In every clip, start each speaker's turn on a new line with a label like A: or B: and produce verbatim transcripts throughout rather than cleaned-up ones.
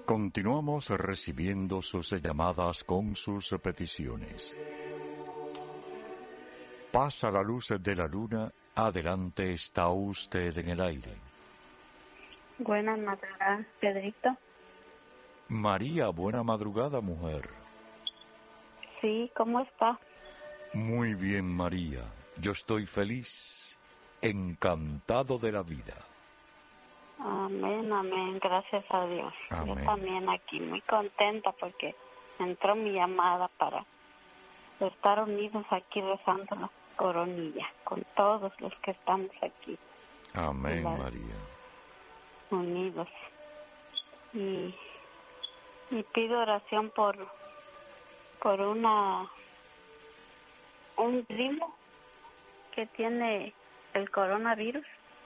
A: Continuamos recibiendo sus llamadas con sus peticiones. Pasa la luz de la luna, adelante está usted en el aire.
B: Buenas madrugadas, Pedrito.
A: María, buena madrugada, mujer.
B: Sí, ¿cómo está?
A: Muy bien, María. Yo estoy feliz, encantado de la vida.
B: Amén, amén, gracias a Dios.
A: Amén.
B: Yo también aquí muy contenta porque entró mi llamada para estar unidos aquí rezando la coronilla con todos los que estamos aquí.
A: Amén,
B: la,
A: María.
B: Unidos. Y, y pido oración por por una un primo que tiene el coronavirus.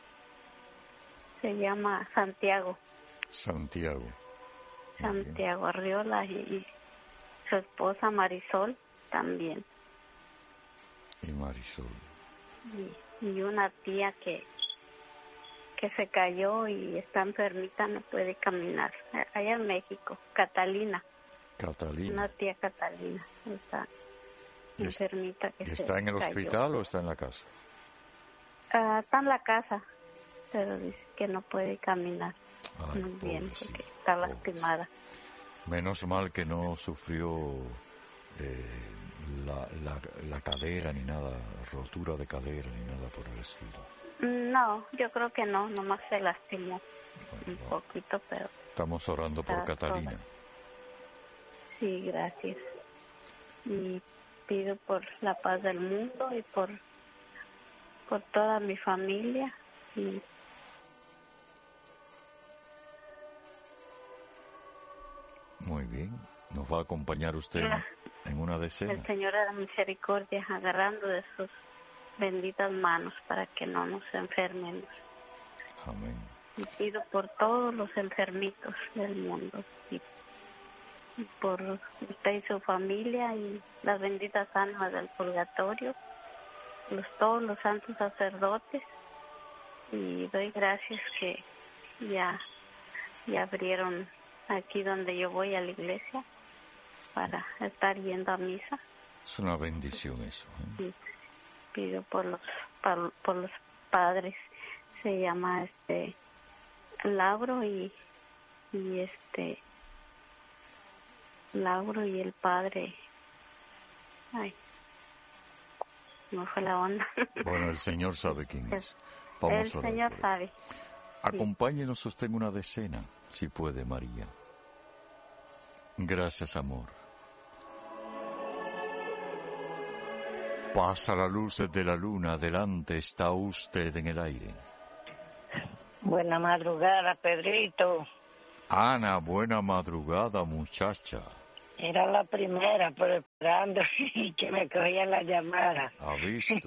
B: Se llama Santiago.
A: Santiago.
B: Santiago Arriola y, y su esposa Marisol también.
A: Y Marisol.
B: Y, y una tía que que se cayó y está enfermita, no puede caminar. Allá en México, Catalina.
A: Catalina.
B: Una tía Catalina está
A: ¿Y
B: enfermita. Que
A: ¿Y está
B: se
A: en el
B: cayó.
A: hospital o está en la casa?
B: Uh, está en la casa, pero dice que no puede caminar.
A: Ay,
B: muy bien,
A: pobrecita,
B: porque está lastimada.
A: Menos mal que no sufrió eh, la, la, la cadera ni nada, rotura de cadera ni nada por el estilo.
B: No, yo creo que no, nomás se lastimó
A: Bueno,
B: un poquito, pero...
A: Estamos orando por Catalina.
B: Toda. Sí, gracias. Y pido por la paz del mundo y por, por toda mi familia. Y
A: muy bien. ¿Nos va a acompañar usted
B: la,
A: en una decena?
B: El Señor de la Misericordia agarrando de sus benditas manos para que no nos enfermemos.
A: Amén.
B: Y pido por todos los enfermitos del mundo y, y por usted y su familia y las benditas almas del purgatorio, los todos los santos sacerdotes, y doy gracias que ya, ya abrieron aquí donde yo voy a la iglesia para estar yendo a misa.
A: Es una bendición eso, ¿eh?
B: Y pido por los por, por los padres, se llama este Lauro y y este Lauro y el padre, ay, no fue la onda.
A: Bueno, el Señor sabe quién es. Vamos
B: El
A: a orar
B: Señor
A: por él.
B: sabe.
A: Acompáñenos usted en una decena, si puede, María. Gracias, amor. Pasa la luz de la luna, adelante está usted en el aire.
C: Buena madrugada, Pedrito.
A: Ana, buena madrugada, muchacha.
C: Era la primera, pero esperando que me cogía la llamada.
A: ¿Ha visto?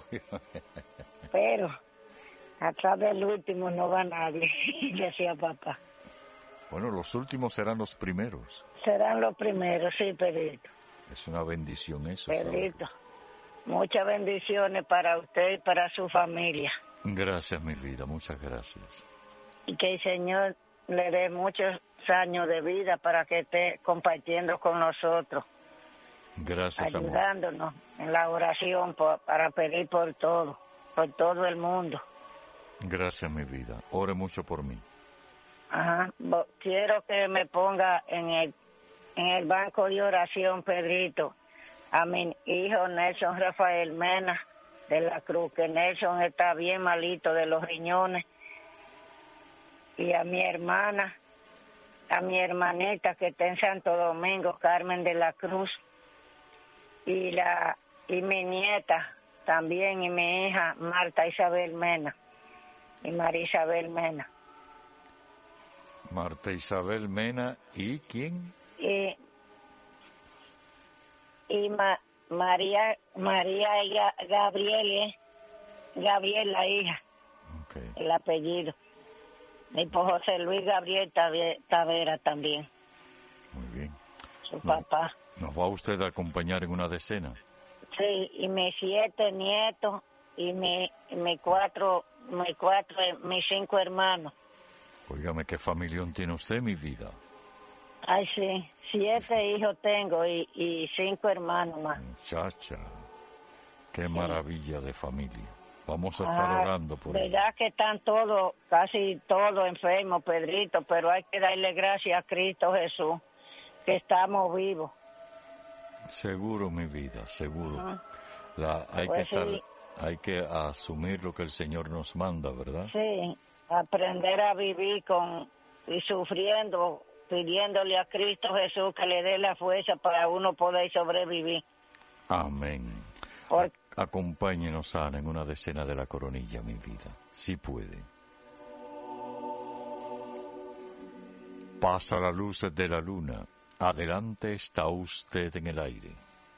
C: Pero atrás del último no va nadie, decía papá.
A: Bueno, los últimos serán los primeros.
C: Serán los primeros, sí, Pedrito.
A: Es una bendición eso.
C: Pedrito, muchas bendiciones para usted y para su familia.
A: Gracias, mi vida, muchas gracias.
C: Y que el Señor le dé muchos años de vida para que esté compartiendo con nosotros.
A: Gracias,
C: ayudándonos
A: amor.
C: En la oración por, para pedir por todo, por todo el mundo.
A: Gracias, mi vida. Ore mucho por mí.
C: Ajá. Quiero que me ponga en el en el banco de oración, Pedrito, a mi hijo Nelson Rafael Mena de la Cruz, que Nelson está bien malito de los riñones, y a mi hermana, a mi hermanita que está en Santo Domingo, Carmen de la Cruz, y la y mi nieta también, y mi hija Marta Isabel Mena y María Isabel Mena.
A: Marta Isabel Mena, ¿y quién?
C: Y y Ma, María María y Gabriel, ¿eh? Gabriel, la hija,
A: okay.
C: El apellido. Y por José Luis Gabriel Tavera también.
A: Muy bien.
C: Su
A: no,
C: papá.
A: ¿Nos va usted a acompañar en una decena?
C: Sí, y mis siete nietos y mi, mi cuatro, mi cuatro, mis cinco hermanos.
A: Óigame, ¿qué familión tiene usted, mi vida?
C: Ay, sí, siete hijos tengo y, y cinco hermanos más.
A: Muchacha, qué
C: Sí.
A: maravilla de familia. Vamos a estar
C: Ah,
A: orando por ella.
C: verdad que están todos, casi todos enfermos, Pedrito, pero hay que darle gracias a Cristo Jesús, que estamos vivos.
A: Seguro, mi vida, seguro.
C: Ajá.
A: La, hay
C: Pues
A: que estar,
C: sí.
A: hay que asumir lo que el Señor nos manda, ¿verdad?
C: Sí, aprender a vivir con y sufriendo, pidiéndole a Cristo Jesús que le dé la fuerza para uno poder sobrevivir.
A: Amén.
C: Por-
A: A- acompáñenos, Ana, en una decena de la coronilla, mi vida, si puede. Pasa la luz de la luna. Adelante está usted en el aire.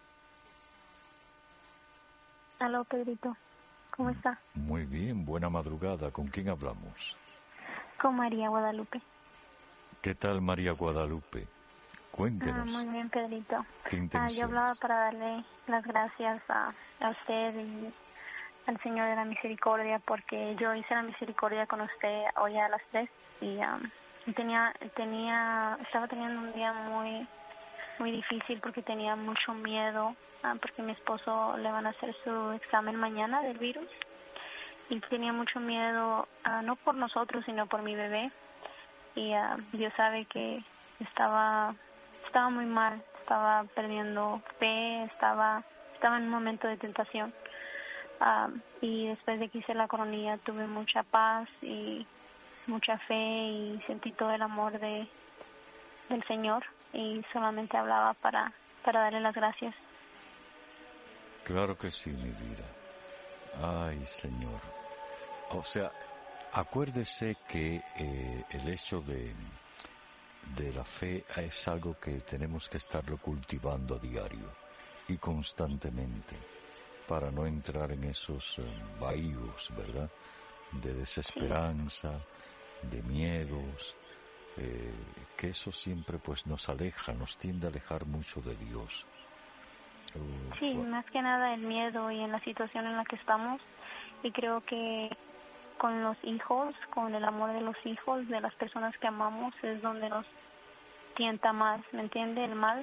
D: Aló, Pedrito. ¿Cómo está?
A: Muy bien, buena madrugada. ¿Con quién hablamos?
D: Con María Guadalupe.
A: ¿Qué tal, María Guadalupe? Cuéntenos.
D: Ah, muy bien, Pedrito.
A: ¿Qué
D: Ah,
A: intenciones?
D: yo hablaba para darle las gracias a, a usted y al Señor de la Misericordia, porque yo hice la misericordia con usted hoy a las tres y um, tenía, tenía, estaba teniendo un día muy, muy difícil porque tenía mucho miedo, ah, porque mi esposo le van a hacer su examen mañana del virus y tenía mucho miedo, ah, no por nosotros, sino por mi bebé. Y uh, Dios sabe que estaba estaba muy mal, estaba perdiendo fe, estaba estaba en un momento de tentación. Um, y después de que hice la coronilla tuve mucha paz y mucha fe y sentí todo el amor de del Señor y solamente hablaba para para darle las gracias.
A: Claro que sí, mi vida. Ay, Señor. O sea, acuérdese que eh, el hecho de, de la fe es algo que tenemos que estarlo cultivando a diario y constantemente para no entrar en esos eh, vacíos, ¿verdad? De desesperanza, de miedos, eh, que eso siempre pues nos aleja, nos tiende a alejar mucho de Dios. Uh,
D: Sí,
A: bu-
D: más que nada el miedo y en la situación en la que estamos y creo que con los hijos, con el amor de los hijos, de las personas que amamos, es donde nos tienta más, ¿me entiende? El mal.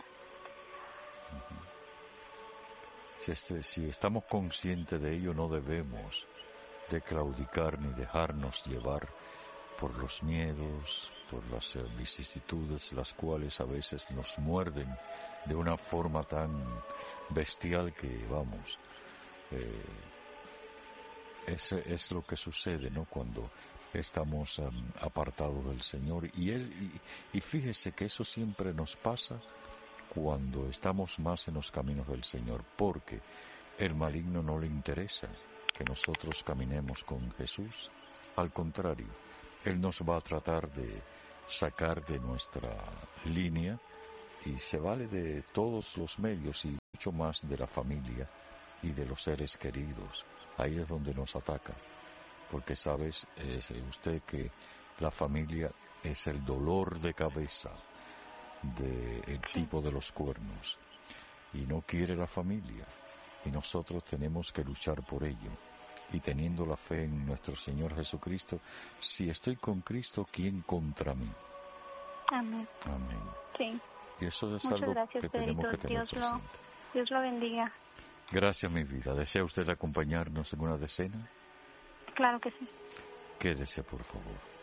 A: Si, este, si estamos conscientes de ello, no debemos de claudicar ni dejarnos llevar por los miedos, por las eh, vicisitudes, las cuales a veces nos muerden de una forma tan bestial que, vamos, eh, es, es lo que sucede, ¿no? Cuando estamos um, apartados del Señor. Y, él, y, y fíjese que eso siempre nos pasa cuando estamos más en los caminos del Señor, porque el maligno no le interesa que nosotros caminemos con Jesús. Al contrario, Él nos va a tratar de sacar de nuestra línea y se vale de todos los medios y mucho más de la familia y de los seres queridos. Ahí es donde nos ataca, porque sabes es usted que la familia es el dolor de cabeza del tipo de los cuernos y no quiere la familia y nosotros tenemos que luchar por ello y teniendo la fe en nuestro Señor Jesucristo. Si estoy con Cristo, ¿quién contra mí?
D: Amén.
A: Amén.
D: Sí.
A: Y eso es
D: Muchas
A: algo
D: gracias,
A: que tenemos
D: Pedrito.
A: que tener
D: Dios lo,
A: presente.
D: Dios lo bendiga.
A: Gracias, mi vida. ¿Desea usted acompañarnos en una decena?
D: Claro que sí.
A: Quédese, por favor.